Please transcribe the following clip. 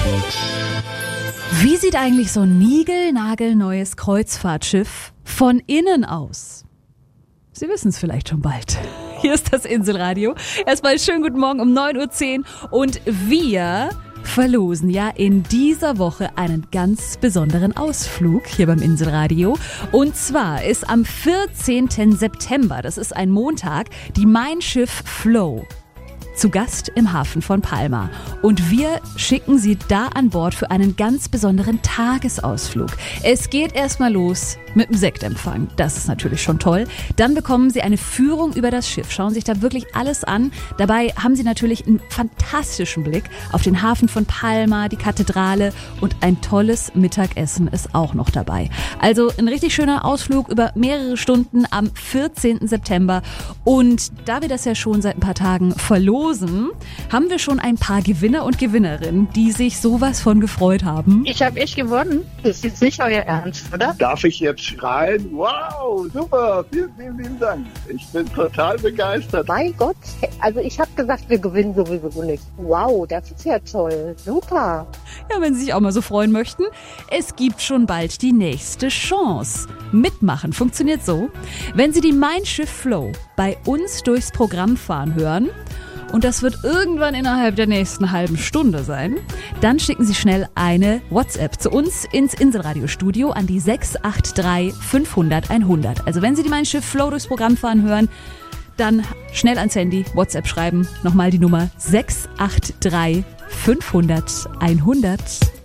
Wie sieht eigentlich so ein niegelnagelneues Kreuzfahrtschiff von innen aus? Sie wissen es vielleicht schon bald. Hier ist das Inselradio. Erstmal schönen guten Morgen um 9.10 Uhr und wir verlosen ja in dieser Woche einen ganz besonderen Ausflug hier beim Inselradio. Und zwar ist am 14. September, das ist ein Montag, die Mein Schiff Flow zu Gast im Hafen von Palma. Und wir schicken Sie da an Bord für einen ganz besonderen Tagesausflug. Es geht erstmal los mit dem Sektempfang. Das ist natürlich schon toll. Dann bekommen Sie eine Führung über das Schiff. Schauen sich da wirklich alles an. Dabei haben Sie natürlich einen fantastischen Blick auf den Hafen von Palma, die Kathedrale und ein tolles Mittagessen ist auch noch dabei. Also ein richtig schöner Ausflug über mehrere Stunden am 14. September. Und da wir das ja schon seit ein paar Tagen verlosen, haben wir schon ein paar Gewinner und Gewinnerinnen, die sich sowas von gefreut haben. Ich habe echt gewonnen. Das ist nicht euer Ernst, oder? Darf ich jetzt schreien? Wow, super, vielen, vielen lieben Dank. Ich bin total begeistert. Mein Gott, also ich habe gesagt, wir gewinnen sowieso nicht. Wow, das ist ja toll. Super. Ja, wenn Sie sich auch mal so freuen möchten. Es gibt schon bald die nächste Chance. Mitmachen funktioniert so, wenn Sie die Mein Schiff Flow bei uns durchs Programm fahren hören, und das wird irgendwann innerhalb der nächsten halben Stunde sein, dann schicken Sie schnell eine WhatsApp zu uns ins Inselradio-Studio an die 683 500 100. Also wenn Sie die Mein Schiff Flow durchs Programm fahren hören, dann schnell ans Handy WhatsApp schreiben. Nochmal die Nummer 683 500 100.